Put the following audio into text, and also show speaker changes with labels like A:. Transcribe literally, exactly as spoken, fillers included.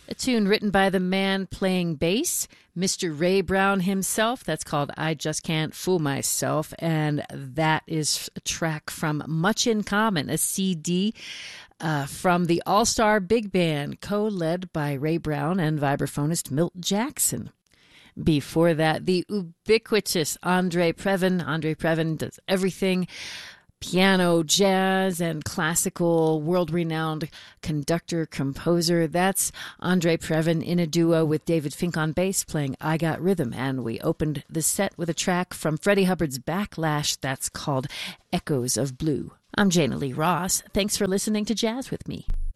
A: A tune written by the man playing bass, Mister Ray Brown himself. That's called I Just Can't Fool Myself. And that is a track from Much in Common, a C D uh, from the All Star Big Band, co-led by Ray Brown and vibraphonist Milt Jackson. Before that, the ubiquitous Andre Previn. Andre Previn does everything. Piano, jazz, and classical, world-renowned conductor, composer. That's Andre Previn in a duo with David Fink on bass playing I Got Rhythm. And we opened the set with a track from Freddie Hubbard's Backlash that's called Echoes of Blue. I'm Jana Lee Ross. Thanks for listening to Jazz with Me.